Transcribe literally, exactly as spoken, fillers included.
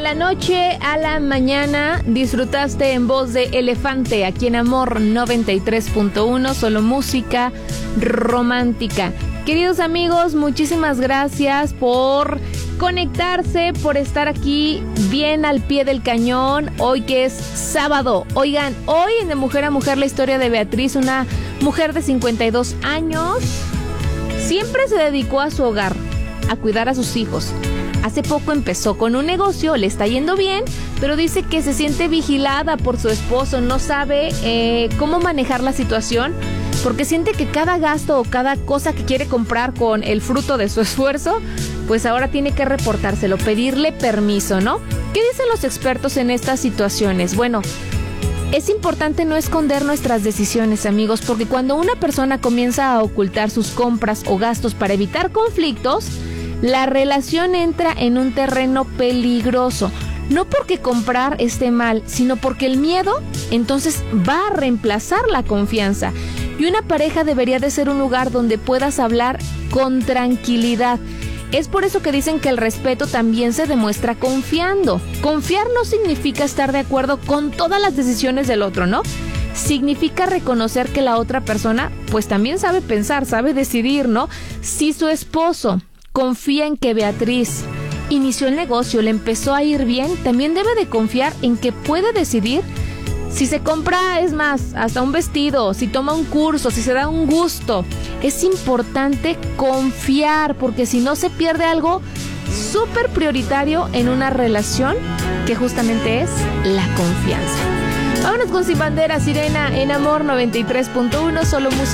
la noche a la mañana disfrutaste en voz de Elefante, aquí en Amor noventa y tres punto uno, solo música romántica. Queridos amigos, muchísimas gracias por conectarse, por estar aquí bien al pie del cañón, hoy que es sábado. Oigan, hoy en De Mujer a Mujer la historia de Beatriz, una mujer de cincuenta y dos años, siempre se dedicó a su hogar, a cuidar a sus hijos. Hace poco empezó con un negocio, le está yendo bien, pero dice que se siente vigilada por su esposo, no sabe eh, cómo manejar la situación, porque siente que cada gasto o cada cosa que quiere comprar con el fruto de su esfuerzo, pues ahora tiene que reportárselo, pedirle permiso, ¿no? ¿Qué dicen los expertos en estas situaciones? Bueno, es importante no esconder nuestras decisiones, amigos, porque cuando una persona comienza a ocultar sus compras o gastos para evitar conflictos, la relación entra en un terreno peligroso. No porque comprar esté mal, sino porque el miedo entonces va a reemplazar la confianza. Y una pareja debería de ser un lugar donde puedas hablar con tranquilidad. Es por eso que dicen que el respeto también se demuestra confiando. Confiar no significa estar de acuerdo con todas las decisiones del otro, ¿no? Significa reconocer que la otra persona pues también sabe pensar, sabe decidir, ¿no? Si su esposo confía en que Beatriz inició el negocio, le empezó a ir bien, también debe de confiar en que puede decidir si se compra, es más, hasta un vestido, si toma un curso, si se da un gusto. Es importante confiar, porque si no se pierde algo súper prioritario en una relación, que justamente es la confianza. Vámonos con Sin Bandera, Sirena, en Amor noventa y tres punto uno, solo música.